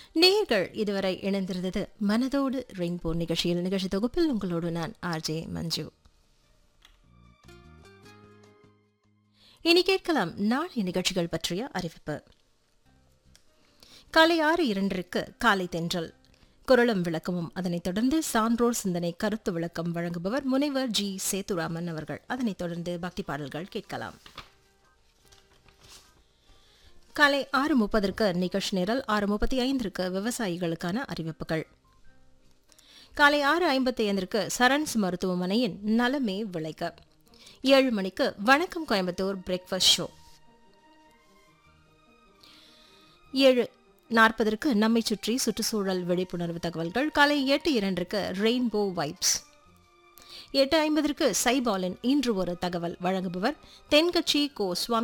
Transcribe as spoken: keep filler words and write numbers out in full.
நேயர்கள் இதுவரை இணைந்திருந்தது மனதோடு ரெயின்போ நிகழ்ச்சியில். நிகழ்ச்சி தொகுப்பில் உங்களோடு நான் ஆர்ஜே மஞ்சு. இனி கேட்கலாம் நாளைய நிகழ்ச்சிகள் பற்றிய அறிவிப்பு. காலை ஆறு இரண்டிற்கு காலை தென்றல் குரலும் விளக்கமும், அதனைத் தொடர்ந்து சான்றோர் சிந்தனை கருத்து விளக்கம் வழங்குபவர் முனைவர் ஜி சேதுராமன் அவர்கள். அதனைத் தொடர்ந்து பக்தி பாடல்கள் கேட்கலாம். காலை ஆறு முப்பதற்கு நிகழ்ச்சி நிரல், ஆறு முப்பத்தி ஐந்திற்கு விவசாயிகளுக்கான அறிவிப்புகள். காலை ஆறு ஐம்பத்தி ஐந்திற்கு சரண்ஸ் மருத்துவமனையின் நலமே விளைக்க. ஏழு மணிக்கு வணக்கம் கோயம்புத்தூர் பிரேக்ஃபாஸ்ட் ஷோ. ஏழு நாற்பதற்கு நம்மை சுற்றி சுற்றுச்சூழல் விழிப்புணர்வு தகவல்கள். காலை எட்டு இரண்டிற்கு ரெயின்போ வைப்ஸ். எட்டு ஐம்பதற்கு சைபாலின் இன்று ஒரு தகவல் வழங்குபவர் தென்கட்சி கோ சுவாமி